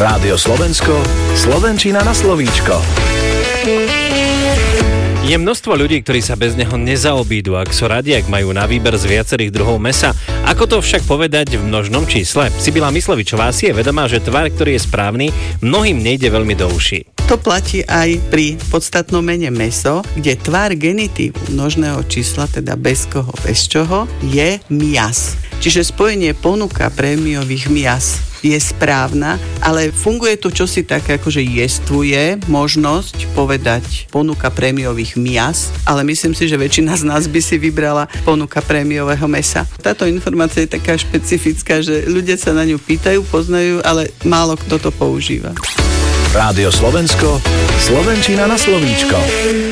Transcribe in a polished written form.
Rádio Slovensko, slovenčina na slovíčko. Je množstvo ľudí, ktorí sa bez neho nezaobídu, ak sú radi, ak majú na výber z viacerých druhov mäsa. Ako to však povedať v množnom čísle? Sibila Myslovičová si je vedomá, že tvar, ktorý je správny, mnohým nejde veľmi do uší. To platí aj pri podstatnom mene mäso, kde tvar genitívu množného čísla, teda bez koho, bez čoho, je mias. Čiže spojenie ponuka prémiových mias je správna, ale funguje tu čosi také, akože jestvuje možnosť povedať ponuka prémiových mias, ale myslím si, že väčšina z nás by si vybrala ponuka prémiového mäsa. Táto informácia je taká špecifická, že ľudia sa na ňu pýtajú, poznajú, ale málo kto to používa. Rádio Slovensko, slovenčina na slovíčko.